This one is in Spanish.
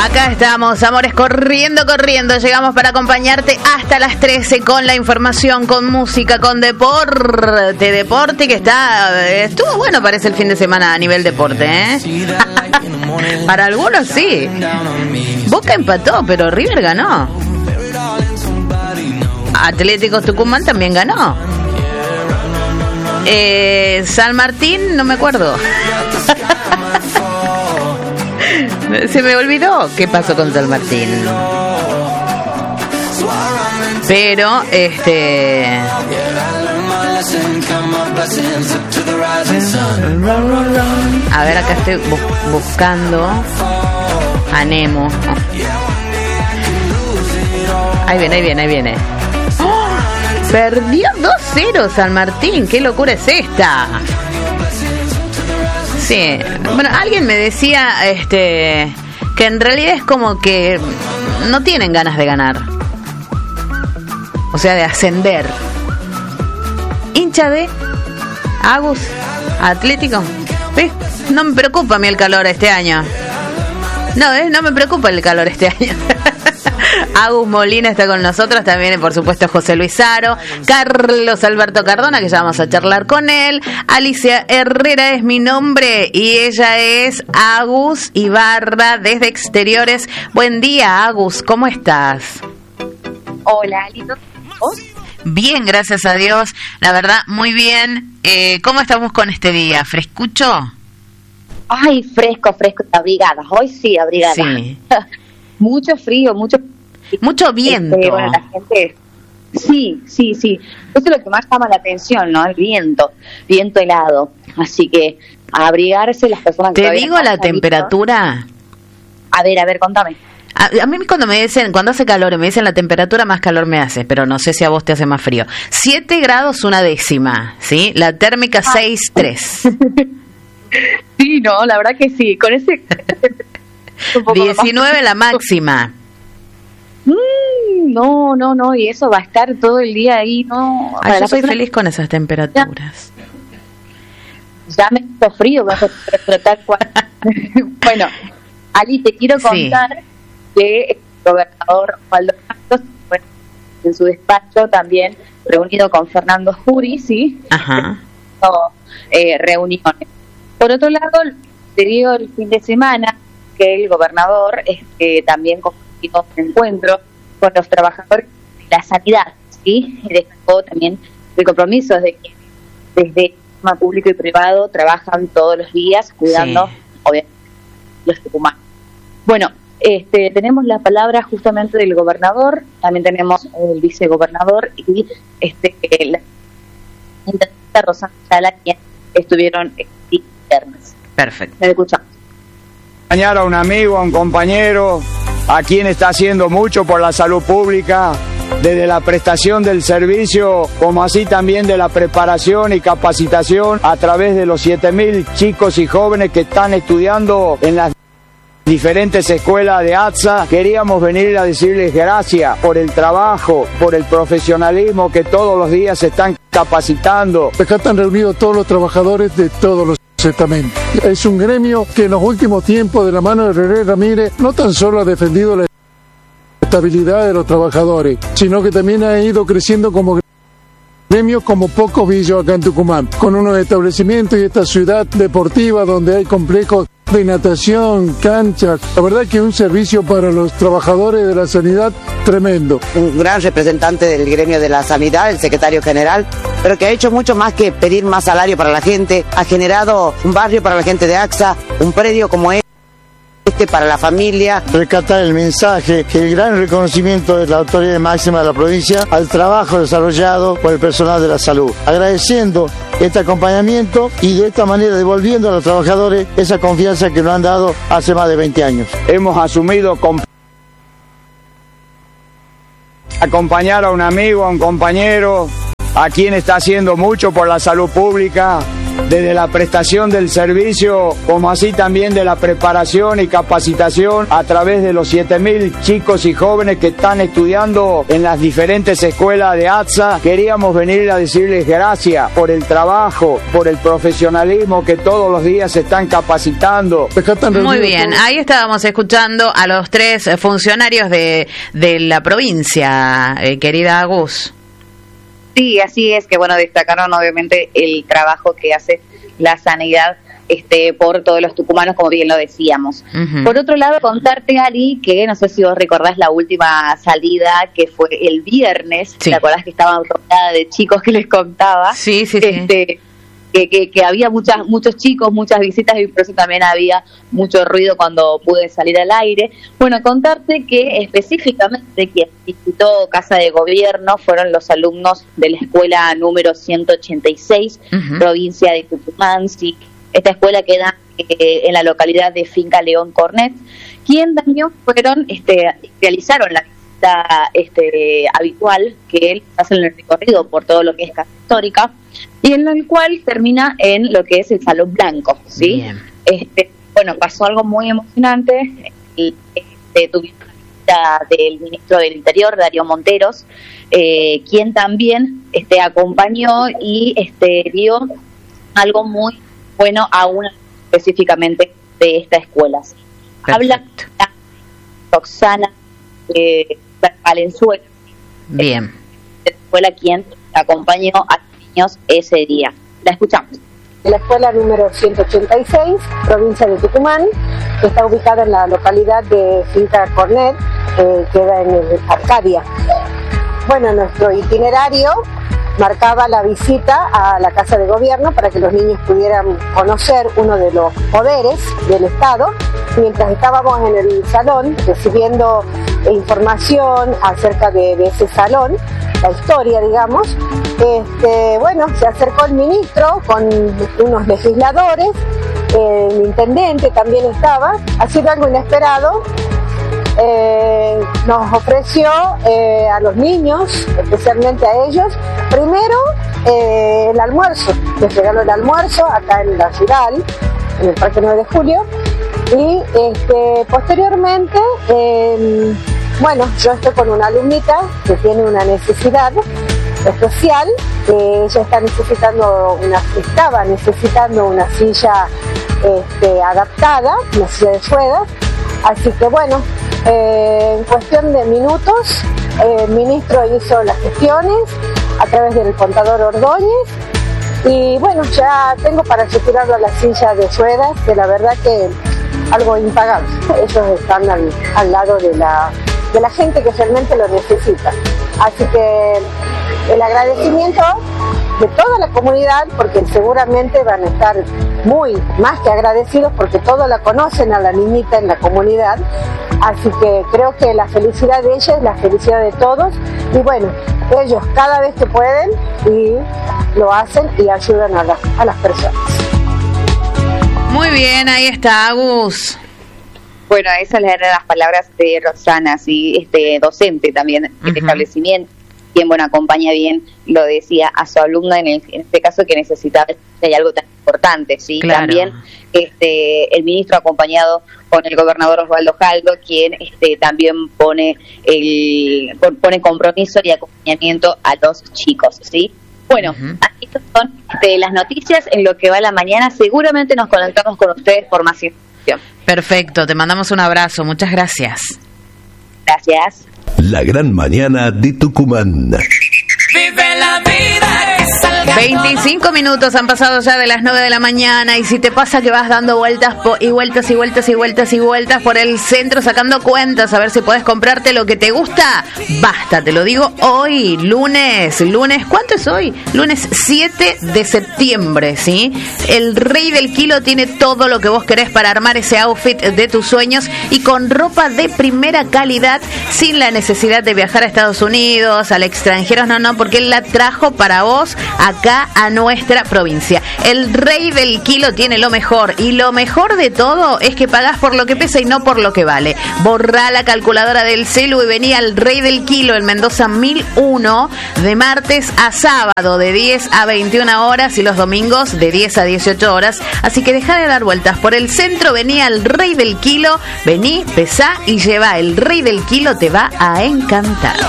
Acá estamos, amores, corriendo. Llegamos para acompañarte hasta las 13 con la información, con música, con deporte que estuvo bueno, parece el fin de semana a nivel deporte, ¿eh? Para algunos sí. Boca empató, pero River ganó. Atlético Tucumán también ganó. San Martín, no me acuerdo. Se me olvidó qué pasó con San Martín. Pero a ver, acá estoy buscando a Nemo. Ahí viene. ¡Oh! Perdió 2-0 San Martín. ¿Qué locura es esta? Sí, bueno, alguien me decía que en realidad es como que no tienen ganas de ganar, o sea, de ascender. Hincha de Agus Atlético. ¿Ves? No me preocupa a mí el calor este año. No me preocupa el calor este año. Agus Molina está con nosotros, también por supuesto José Luis Aro, Carlos Alberto Cardona, que ya vamos a charlar con él. Alicia Herrera es mi nombre y ella es Agus Ibarra desde Exteriores. Buen día, Agus, ¿cómo estás? Hola, Alito. ¿Vos? Bien, gracias a Dios, la verdad, muy bien. ¿Cómo estamos con este día? ¿Frescucho? Ay, fresco, abrigada. Hoy sí, abrigada. Sí. Mucho frío, mucho viento. Bueno, la gente... Sí. Eso es lo que más llama la atención, ¿no? El viento helado. Así que a abrigarse las personas que... ¿Te digo la temperatura? A ver, contame. A mí cuando hace calor y me dicen la temperatura, más calor me hace, pero no sé si a vos te hace más frío. 7 grados 1/10, ¿sí? La térmica 6,3. Sí, no, la verdad que sí. Con ese... 19 la máxima. No, y eso va a estar todo el día ahí, ¿no? Ay, yo soy feliz con esas temperaturas. Ya me hizo frío, vas a tratar Bueno, Ali, te quiero contar que el gobernador Osvaldo Santos, en su despacho también, reunido con Fernando Juri, ¿sí? Ajá. Reuniones. Por otro lado, te digo el fin de semana que el gobernador también compartió un encuentro con los trabajadores de la sanidad, ¿sí? Y destacó también el compromiso de que desde el sistema público y privado trabajan todos los días cuidando, obviamente, los tucumanos. Bueno, tenemos la palabra justamente del gobernador, también tenemos el vicegobernador y la intendente Rosana Ayala, quien estuvieron internas. Perfecto. Le escuchamos. Acompañar a un amigo, a un compañero, a quien está haciendo mucho por la salud pública, desde la prestación del servicio, como así también de la preparación y capacitación a través de los 7.000 chicos y jóvenes que están estudiando en las diferentes escuelas de ATSA. Queríamos venir a decirles gracias por el trabajo, por el profesionalismo que todos los días se están capacitando. Acá están reunidos todos los trabajadores de todos los estamentos. Es un gremio que en los últimos tiempos, de la mano de René Ramírez, no tan solo ha defendido la estabilidad de los trabajadores, sino que también ha ido creciendo como gremio como pocos villos acá en Tucumán, con unos establecimientos y esta ciudad deportiva donde hay complejos de natación, canchas. La verdad que un servicio para los trabajadores de la sanidad tremendo. Un gran representante del gremio de la sanidad, el secretario general, pero que ha hecho mucho más que pedir más salario para la gente. Ha generado un barrio para la gente de AXA, un predio como para la familia. Rescatar el mensaje, el gran reconocimiento de la autoridad máxima de la provincia al trabajo desarrollado por el personal de la salud, agradeciendo este acompañamiento y de esta manera devolviendo a los trabajadores esa confianza que nos han dado hace más de 20 años. Hemos asumido acompañar a un amigo, a un compañero, a quien está haciendo mucho por la salud pública, desde la prestación del servicio, como así también de la preparación y capacitación a través de los 7.000 chicos y jóvenes que están estudiando en las diferentes escuelas de ATSA. Queríamos venir a decirles gracias por el trabajo, por el profesionalismo que todos los días se están capacitando. Muy bien, ahí estábamos escuchando a los 3 funcionarios de la provincia, querida Agus. Sí, así es, que bueno, destacaron obviamente el trabajo que hace la sanidad por todos los tucumanos, como bien lo decíamos. Por otro lado, contarte, Ali, que no sé si vos recordás la última salida que fue el viernes. Sí. ¿Te acordás que estaban rodeada de chicos que les contaba? Sí. Que había muchos chicos, muchas visitas, y por eso también había mucho ruido cuando pude salir al aire. Bueno, contarte que específicamente quien visitó Casa de Gobierno fueron los alumnos de la escuela número 186, provincia de Tucumán. Sí, esta escuela queda en la localidad de Finca León Cornet, quien también realizaron la visita habitual que hacen el recorrido por todo lo que es Casa Histórica, y en el cual termina en lo que es el Salón Blanco, ¿sí? Bueno, pasó algo muy emocionante. Tuvimos la visita del ministro del Interior, Darío Monteros, quien también acompañó y dio algo muy bueno a una específicamente de esta escuela, ¿sí? Habla Roxana Valenzuela, bien, de la escuela, quien acompañó a ese día. La escuchamos. La escuela número 186, provincia de Tucumán, que está ubicada en la localidad de Finca Cornet, queda en el Arcadia. Bueno, nuestro itinerario marcaba la visita a la Casa de Gobierno para que los niños pudieran conocer uno de los poderes del Estado. Mientras estábamos en el salón recibiendo información acerca de ese salón, la historia, digamos, bueno, se acercó el ministro con unos legisladores, el intendente también estaba. Ha sido algo inesperado. Nos ofreció a los niños, especialmente a ellos, primero el almuerzo. Les regaló el almuerzo acá en la ciudad, en el Parque 9 de Julio, y posteriormente, bueno, yo estoy con una alumnita que tiene una necesidad especial. Ella estaba necesitando una silla adaptada, una silla de ruedas. Así que bueno, en cuestión de minutos, el ministro hizo las gestiones a través del contador Ordóñez, y bueno, ya tengo para retirarlo a la silla de ruedas, que la verdad que algo impagable. Ellos están al lado de la gente que realmente lo necesita. Así que el agradecimiento de toda la comunidad, porque seguramente van a estar muy más que agradecidos, porque todos la conocen a la niñita en la comunidad. Así que creo que la felicidad de ella es la felicidad de todos, y bueno, ellos cada vez que pueden y lo hacen y ayudan a las personas. Muy bien, ahí está, Agus. Bueno, esas eran las palabras de Roxana, sí, docente también del establecimiento, quien, bueno, acompaña bien, lo decía, a su alumna en este caso, que necesitaba, hay algo tan importante, sí. Claro. También el ministro acompañado con el gobernador Osvaldo Jaldo, quien también pone compromiso y acompañamiento a los chicos, sí. Bueno, aquí son las noticias en lo que va la mañana. Seguramente nos conectamos con ustedes por más información. Perfecto, te mandamos un abrazo, muchas gracias. Gracias. La gran mañana de Tucumán. Vive la vida que salga. 25 minutos han pasado ya de las 9 de la mañana, y si te pasa que vas dando vueltas y vueltas y vueltas y vueltas y vueltas por el centro sacando cuentas a ver si puedes comprarte lo que te gusta, basta, te lo digo hoy, lunes, ¿cuánto es hoy? Lunes 7 de septiembre, ¿sí? El Rey del Kilo tiene todo lo que vos querés para armar ese outfit de tus sueños, y con ropa de primera calidad, sin la necesidad de viajar a Estados Unidos, al extranjero, no, porque él la trajo para vos acá a nuestra provincia. El Rey del Kilo tiene lo mejor, y lo mejor de todo es que pagás por lo que pesa y no por lo que vale. Borrá la calculadora del celu y vení al Rey del Kilo en Mendoza 1001 de martes a sábado de 10 a 21 horas y los domingos de 10 a 18 horas. Así que deja de dar vueltas por el centro, vení al Rey del Kilo, vení, pesá y lleva. El Rey del Kilo te va a encantar.